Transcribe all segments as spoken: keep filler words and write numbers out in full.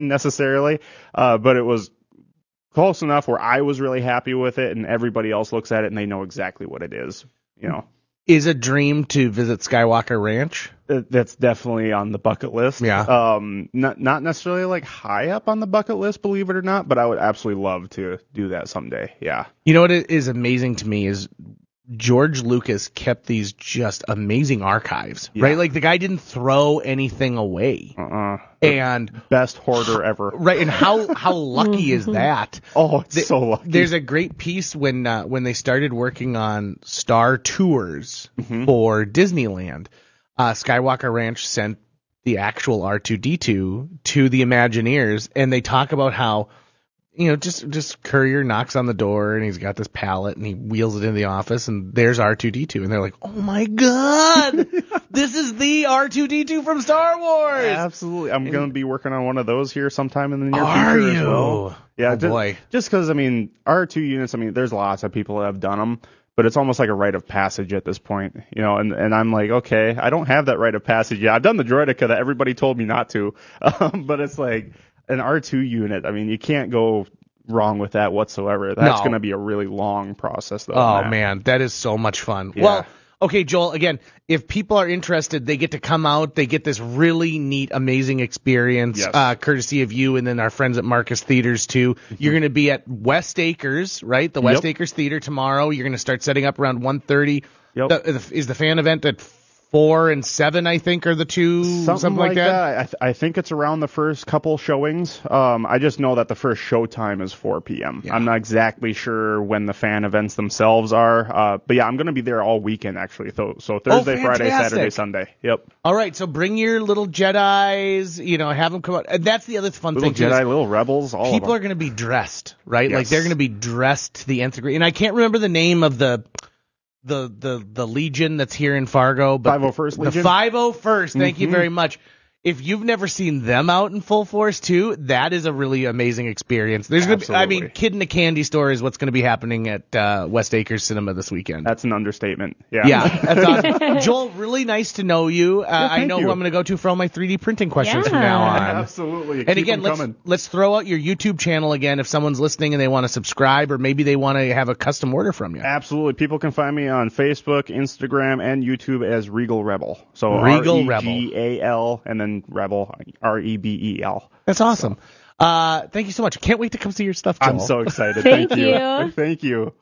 necessarily, uh, but it was close enough where I was really happy with it, and everybody else looks at it and they know exactly what it is. You know, is a dream to visit Skywalker Ranch? That's definitely on the bucket list. Yeah. Um, not not necessarily like high up on the bucket list, believe it or not, but I would absolutely love to do that someday. Yeah. You know what is amazing to me is George Lucas kept these just amazing archives, yeah. right? Like the guy didn't throw anything away. Uh-uh. And best hoarder ever. Right. And how, how lucky is that? Oh, it's the, so lucky. There's a great piece when, uh, when they started working on Star Tours mm-hmm. for Disneyland, uh, Skywalker Ranch sent the actual R two D two to the Imagineers, and they talk about how, you know, just just Courier knocks on the door and he's got this pallet and he wheels it into the office and there's R two D two and they're like, oh my god, this is the R two D two from Star Wars. Absolutely, I'm going to be working on one of those here sometime in the near Are future you? as well. Yeah, oh just, boy. Just because I mean R two units, I mean there's lots of people that have done them, but it's almost like a rite of passage at this point, you know. And and I'm like, okay, I don't have that rite of passage yet. I've done the Droideka that everybody told me not to, um, but it's like. An R two unit, I mean, you can't go wrong with that whatsoever. That's no. going to be a really long process, though. Oh, man. man, that is so much fun. Yeah. Well, okay, Joel, again, if people are interested, they get to come out, they get this really neat, amazing experience, yes. uh, courtesy of you and then our friends at Marcus Theaters, too. Mm-hmm. You're going to be at West Acres, right? The West yep. Acres Theater tomorrow. You're going to start setting up around one thirty. Yep. The, is the fan event at Four and seven, I think, are the two, something, something like, like that. that. I, th- I think it's around the first couple showings. Um, I just know that the first show time is four p.m. Yeah. I'm not exactly sure when the fan events themselves are, uh, but yeah, I'm going to be there all weekend actually. So, so Thursday, oh, Friday, Saturday, Sunday. Yep. All right, so bring your little Jedis. You know, have them come out. And that's the other fun little thing. Jedi, too, little rebels. All people of them. are going to be dressed, right? Yes. Like they're going to be dressed to the nth degree. And I can't remember the name of the. The, the the Legion that's here in Fargo, but five oh first Legion. The five oh first, thank mm-hmm. you very much. If you've never seen them out in full force too, that is a really amazing experience. There's gonna be, I mean, Kid in a Candy Store is what's going to be happening at uh, West Acres Cinema this weekend. That's an understatement. Yeah, yeah, that's awesome. Joel, really nice to know you. Uh, yeah, I know you. who I'm going to go to for all my three D printing questions yeah. from now on. Absolutely. And Keep again, let's coming. let's throw out your YouTube channel again if someone's listening and they want to subscribe or maybe they want to have a custom order from you. Absolutely. People can find me on Facebook, Instagram, and YouTube as Regal Rebel. So Regal R E G A L and then Rebel, R E B E L. That's awesome. So. Uh, thank you so much. Can't wait to come see your stuff, Joel. I'm so excited. Thank Thank you. you. Thank you.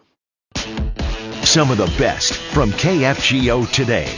Some of the best from K F G O today.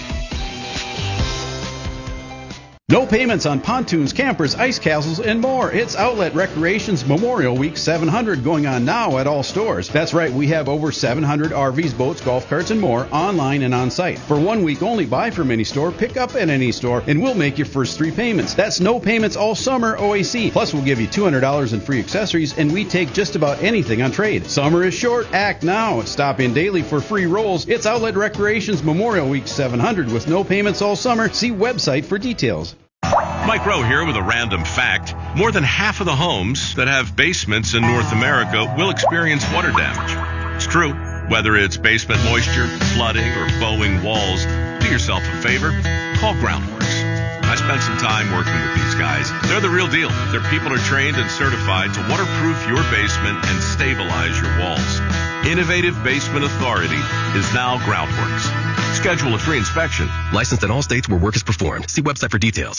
No payments on pontoons, campers, ice castles, and more. It's Outlet Recreation's Memorial Week seven hundred going on now at all stores. That's right, we have over seven hundred R Vs, boats, golf carts, and more online and on site. For one week only, buy from any store, pick up at any store, and we'll make your first three payments. That's no payments all summer O A C. Plus, we'll give you two hundred dollars in free accessories, and we take just about anything on trade. Summer is short. Act now. Stop in daily for free rolls. It's Outlet Recreation's Memorial Week seven hundred with no payments all summer. See website for details. Mike Rowe here with a random fact. More than half of the homes that have basements in North America will experience water damage. It's true. Whether it's basement moisture, flooding, or bowing walls, do yourself a favor. Call Groundworks. I spent some time working with these guys. They're the real deal. Their people are trained and certified to waterproof your basement and stabilize your walls. Innovative Basement Authority is now Groundworks. Schedule a free inspection. Licensed in all states where work is performed. See website for details.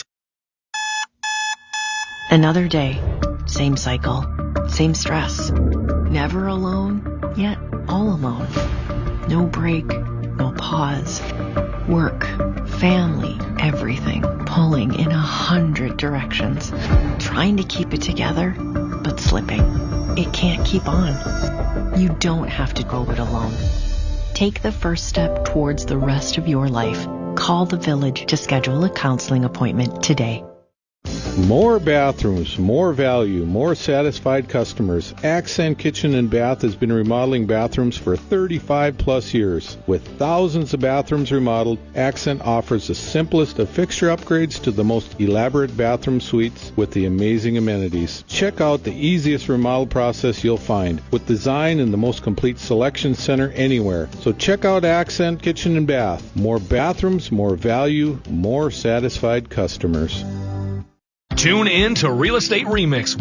Another day, same cycle, same stress. Never alone, yet all alone. No break, no pause. Work, family, everything pulling in a hundred directions. Trying to keep it together, but slipping. It can't keep on. You don't have to go it alone. Take the first step towards the rest of your life. Call the Village to schedule a counseling appointment today. More bathrooms, more value, more satisfied customers. Accent Kitchen and Bath has been remodeling bathrooms for thirty-five plus years. With thousands of bathrooms remodeled, Accent offers the simplest of fixture upgrades to the most elaborate bathroom suites with the amazing amenities. Check out the easiest remodel process you'll find, with design and the most complete selection center anywhere. So check out Accent Kitchen and Bath. More bathrooms, more value, more satisfied customers. Tune in to Real Estate Remix